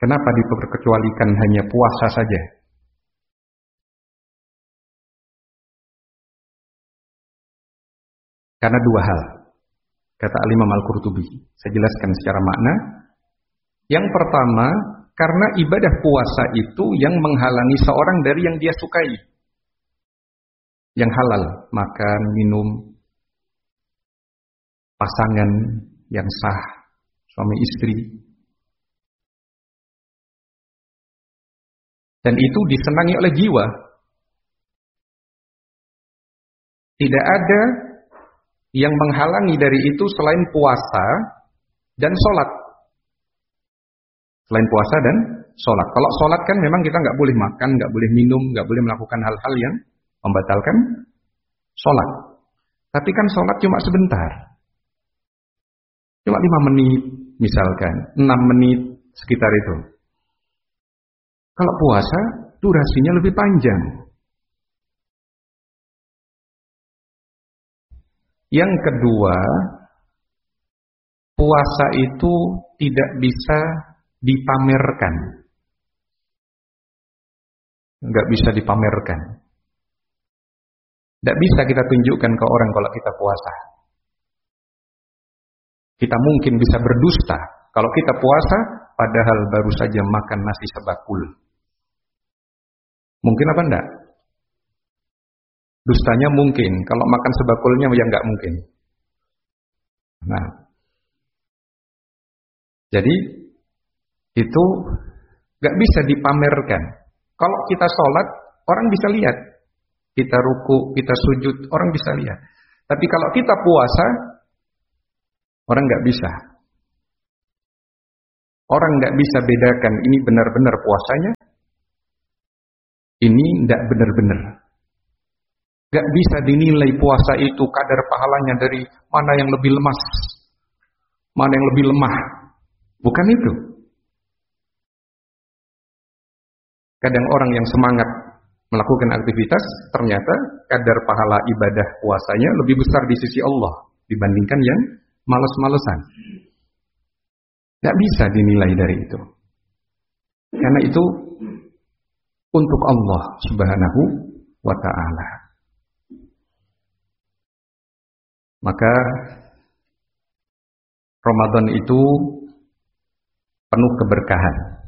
Kenapa diperkecualikan hanya puasa saja? Karena dua hal, kata Al-Imam Al-Qurtubi. Saya jelaskan secara makna. Yang pertama, karena ibadah puasa itu yang menghalangi seorang dari yang dia sukai. Yang halal, makan, minum, pasangan yang sah, suami istri. Dan itu disenangi oleh jiwa. Tidak ada yang menghalangi dari itu selain puasa dan sholat. Selain puasa dan sholat. Kalau sholat kan memang kita nggak boleh makan, nggak boleh minum, nggak boleh melakukan hal-hal yang membatalkan sholat. Tapi kan sholat cuma sebentar. Cuma 5 menit misalkan, 6 menit sekitar itu. Kalau puasa durasinya lebih panjang. Yang kedua, puasa itu tidak bisa dipamerkan. Nggak bisa dipamerkan. Nggak bisa kita tunjukkan ke orang kalau kita puasa. Kita mungkin bisa berdusta kalau kita puasa, padahal baru saja makan nasi sebakul. Mungkin apa enggak? Dustanya mungkin, kalau makan sebakulnya ya enggak mungkin. Nah, jadi itu enggak bisa dipamerkan. Kalau kita sholat, orang bisa lihat. Kita ruku, kita sujud, orang bisa lihat. Tapi kalau kita puasa, orang enggak bisa. Orang enggak bisa bedakan ini benar-benar puasanya, ini enggak benar-benar. Gak bisa dinilai puasa itu kadar pahalanya dari mana yang lebih lemas, mana yang lebih lemah. Bukan itu. Kadang orang yang semangat melakukan aktivitas, ternyata kadar pahala ibadah puasanya lebih besar di sisi Allah dibandingkan yang malas-malesan. Gak bisa dinilai dari itu. Karena itu untuk Allah Subhanahu wa ta'ala. Maka Ramadan itu penuh keberkahan.